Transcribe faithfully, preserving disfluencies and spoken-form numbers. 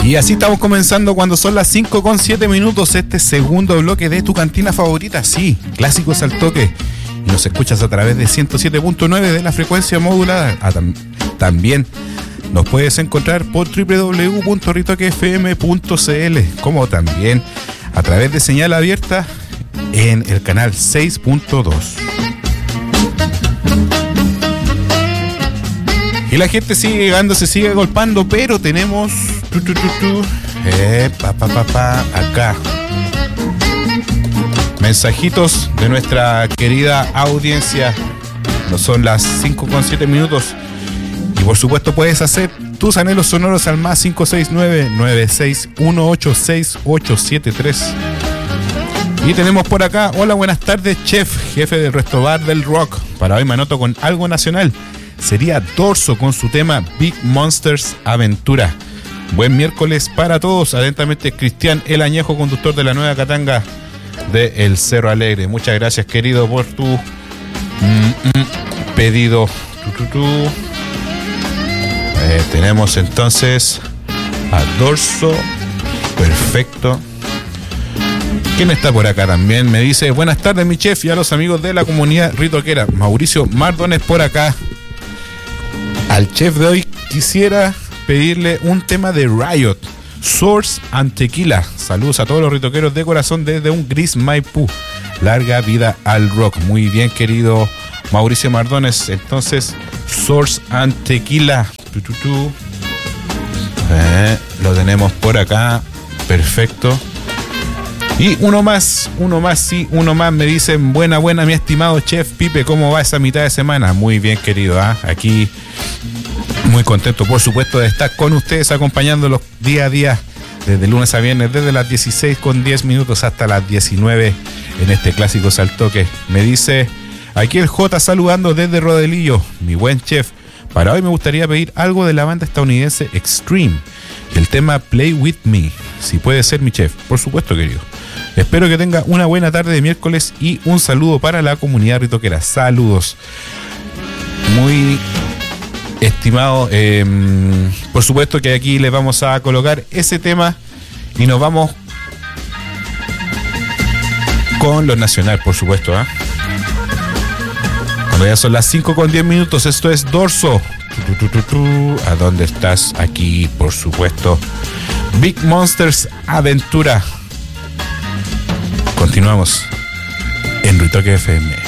Y así estamos comenzando cuando son las cinco con siete minutos este segundo bloque de tu cantina favorita, sí, Clásicos al Toque. Y nos escuchas a través de ciento siete punto nueve de la frecuencia modulada. Ah, tam- también nos puedes encontrar por doble u doble u doble u punto ritoque f m punto c l, como también a través de señal abierta en el canal seis punto dos. Y la gente sigue llegando, se sigue golpando, pero tenemos tu, tu, tu, tu, eh, pa, pa, pa, pa, acá mensajitos de nuestra querida audiencia. No son las cinco con siete minutos. Y por supuesto puedes hacer tus anhelos sonoros al más cinco seis nueve, nueve seis uno ocho, seis ocho siete tres. Y tenemos por acá, hola, buenas tardes, chef, jefe del Resto Bar del Rock. Para hoy me anoto con algo nacional. Sería Dorso con su tema Big Monsters Aventura. Buen miércoles para todos. Atentamente, Cristian El Añejo, conductor de la nueva Katanga de El Cerro Alegre. Muchas gracias, querido, por tu mm, mm, pedido. Tu, tu, tu. Eh, tenemos entonces a Dorso. Perfecto. ¿Quién está por acá también? Me dice, buenas tardes, mi chef, y a los amigos de la comunidad ritoquera. Mauricio Mardones por acá. Al chef de hoy quisiera pedirle un tema de Riot, Source and Tequila. Saludos a todos los ritoqueros de corazón desde un gris Maipú. Larga vida al rock. Muy bien, querido Mauricio Mardones. Entonces, Source and Tequila. Tu, tu, tu. Eh, lo tenemos por acá. Perfecto. Y uno más, uno más, sí, uno más. Me dicen, buena, buena, mi estimado chef Pipe, ¿cómo va esa mitad de semana? Muy bien, querido, ¿eh? Aquí muy contento, por supuesto, de estar con ustedes, acompañándolos día a día, desde lunes a viernes, desde las dieciséis con diez minutos hasta las diecinueve en este Clásicos al Toque. Me dice, aquí el J saludando desde Rodelillo, mi buen chef. Para hoy me gustaría pedir algo de la banda estadounidense Extreme, el tema Play With Me, si puede ser, mi chef. Por supuesto, querido. Espero que tenga una buena tarde de miércoles y un saludo para la comunidad ritoquera. Saludos. Muy estimado. Eh, por supuesto que aquí les vamos a colocar ese tema y nos vamos con lo nacional, por supuesto. ¿eh? Cuando ya son las cinco con diez minutos, esto es Dorso. Tu, tu, tu, tu. ¿A dónde estás? Aquí, por supuesto. Big Monsters Aventura. Continuamos en Ritoque F M.